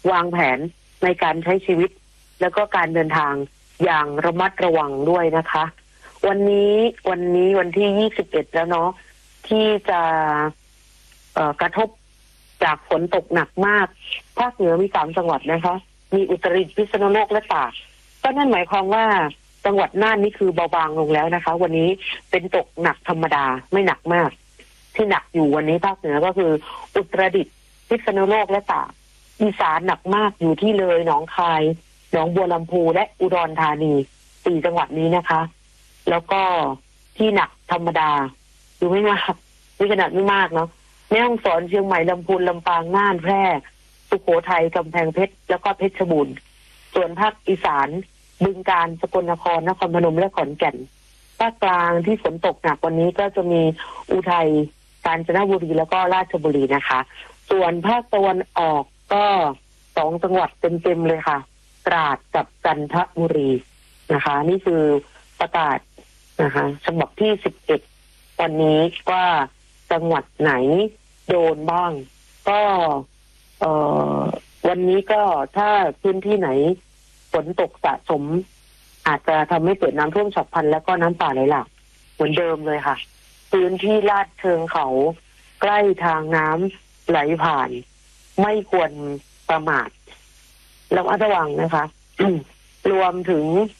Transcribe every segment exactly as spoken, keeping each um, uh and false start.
วางแผนในการใช้ชีวิตแล้วก็การเดินทางอย่างระมัดระวังด้วยนะคะวันนี้วันนี้วันที่ยี่สิบเอ็ดแล้วเนาะที่จะเอ่อกระทบจากฝนตกหนักมากภาคเหนือมีสามจังหวัดนะคะมีอุตรดิตถ์พิษณุโลกและตากก็นั่นหมายความว่าจังหวัดน่านนี่คือเบาบางลงแล้วนะคะวันนี้เป็นตกหนักธรรมดาไม่หนักมากที่หนักอยู่วันนี้ภาคเหนือก็คืออุตรดิตถ์พิษณุโลกและตากอีสานหนักมากอยู่ที่เลยหนองคายหนองบัวลำพูและอุดรธานีสี่จังหวัดนี้นะคะแล้วก็ที่หนักธรรมดาดูไม่มากนี่ขนาดไม่มากเนาะแม่ฮ่องสอนเชียงใหม่ลำพูนลำปางน่านแพร่สุโขทัยกำแพงเพชรแล้วก็เพชรบูรณ์ส่วนภาคอีสานบึงกาฬสกลนครนครพนมและขอนแก่นภาคกลางที่ฝนตกหนักวันนี้ก็จะมีอุทัยกาญจนบุรีแล้วก็ราชบุรีนะคะส่วนภาคตะวันออกก็สองจังหวัดเต็มๆเลยค่ะตราดกับจันทบุรีนะคะนี่คือประกาศนะคะฉบับที่สิบเอ็ดตอนนี้ว่าจังหวัดไหนโดนบ้างก็เอ่อวันนี้ก็ถ้าพื้นที่ไหนฝนตกสะสมอาจจะทำให้เกิดน้ำท่วมฉับพลันแล้วก็น้ำป่าไหลหลากเหมือนเดิมเลยค่ะพื้นที่ลาดเชิงเขาใกล้ทางน้ำไหลผ่านไม่ควรประมาทระมัดระวังนะคะ รวมถึง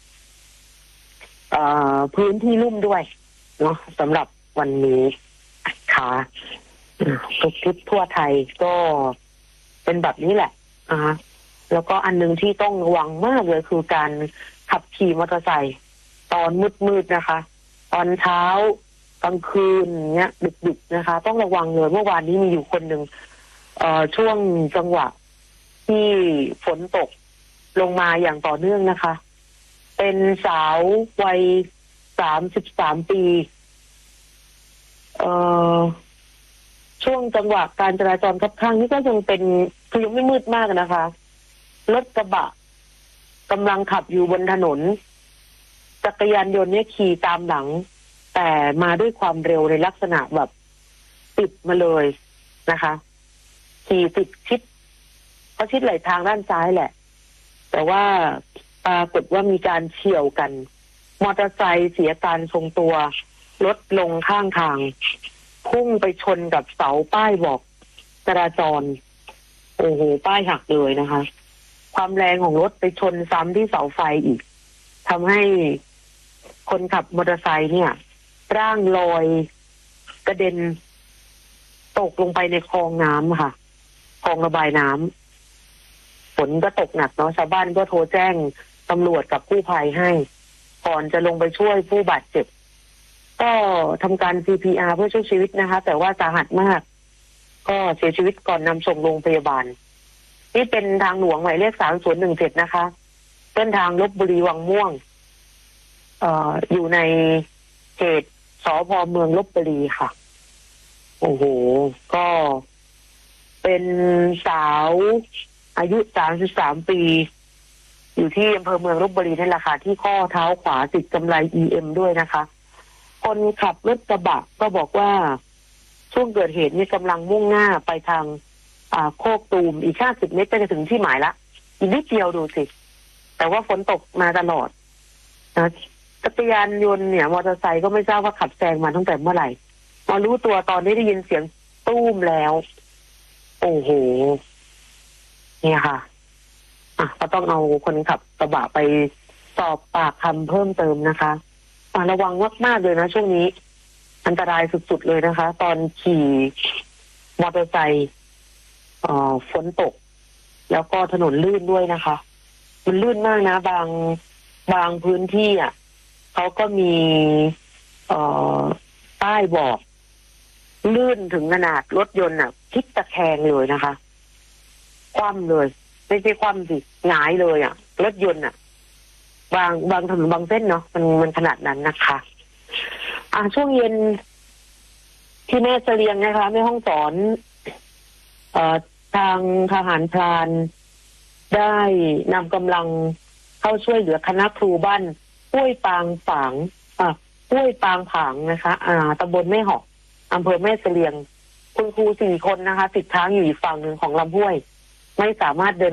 พื้นที่ลุ่มด้วยเนาะสำหรับวันนี้ค่ะทุกทิศทั่วไทยก็เป็นแบบนี้แหละนะคะแล้วก็อันนึงที่ต้องระวังมากเลยคือการขับขี่มอเตอร์ไซค์ตอนมืดๆนะคะตอนเช้ากลางคืนเนี้ยดึกๆนะคะต้องระวังเลยเมื่อวานนี้มีอยู่คนหนึ่งเอ่อช่วงจังหวะที่ฝนตกลงมาอย่างต่อเนื่องนะคะเป็นสาววัยสามสิบสามปีเอ่อช่วงจังหวะการจราจรคับข้างนี่ก็ยังเป็นคือยังไม่มืดมากนะคะรถกระบะกำลังขับอยู่บนถนนจักรยานยนต์เนี่ยขี่ตามหลังแต่มาด้วยความเร็วในลักษณะแบบติดมาเลยนะคะขี่ติดชิดก็ชิดไหลทางด้านซ้ายแหละแต่ว่าปรากฏว่ามีการเฉี่ยวกันมอเตอร์ไซค์เสียการทรงตัวรถลงข้างทางพุ่งไปชนกับเสาป้ายบอกจราจรโอ้โหป้ายหักเลยนะคะความแรงของรถไปชนซ้ำที่เสาไฟอีกทำให้คนขับมอเตอร์ไซค์เนี่ยร่างลอยกระเด็นตกลงไปในคลองน้ำค่ะคลองระบายน้ำฝนก็ตกหนักเนาะชาวบ้านก็โทรแจ้งตำรวจกับกู้ภัยให้ก่อนจะลงไปช่วยผู้บาดเจ็บก็ทำการ ซี พี อาร์ เพื่อช่วยชีวิตนะคะแต่ว่าสาหัสมากก็เสียชีวิตก่อนนำส่งโรงพยาบาลนี่เป็นทางหลวงหมายเลขสามศูนย์หนึ่งเจ็ดนะคะเส้นทางลพบุรีวังม่วงเอ่ออยู่ในเขตสภ.เมืองลพบุรีค่ะโอ้โหก็เป็นสาวอายุสามสิบสามปีอยู่ที่อำเภอเมืองลพบุรีนั่นแหละค่ะที่ข้อเท้าขวาติดกำไร อี เอ็ม ด้วยนะคะคนขับรถกระบะก็บอกว่าช่วงเกิดเหตุนี่กำลังมุ่งหน้าไปทางอ่าโคกตูมอีกห้าสิบเมตรก็จะถึงที่หมายละอีกนิดเดียวดูสิแต่ว่าฝนตกมาตลอดนะจักรยานยนต์เนี่ยมอเตอร์ไซค์ก็ไม่ทราบว่าขับแซงมาตั้งแต่เมื่อไหร่มารู้ตัวตอนนี้ได้ยินเสียงตู้มแล้วโอ้โหเนี่ยค่ะอ่ะก็ต้องเอาคนขับกระบะไปสอบปากคำเพิ่มเติมนะคะระวังมากๆเลยนะช่วงนี้อันตรายสุดๆเลยนะคะตอนขี่มอเตอร์ไซค์ฝนตกแล้วก็ถนนลื่นด้วยนะคะมันลื่นมากนะบางบางพื้นที่อ่ะเขาก็มีเอ่อป้ายบอกลื่นถึงขนาดรถยนต์อ่ะพลิกตะแคงเลยนะคะคว่ำเลยไม่ใช่คว่ำสิหงายเลยอ่ะรถยนต์อ่ะบางบางถนนบางเส้นเนาะมันมันขนาดนั้นนะคะอ่ะช่วงเย็นที่แม่เสลียงนะคะแม่ห้องสอนเอ่อทางทหารพรานได้นำกำลังเข้าช่วยเหลือคณะครูบ้านห้วยปางฝางอ่ะห้วยปางผางนะคะอ่าตำบลแม่หอกอำเภอแม่เสลียงคุณครูสี่คนนะคะติดค้างอยู่อีกฝั่งหนึ่งของลำห้วยไม่สามารถเดิน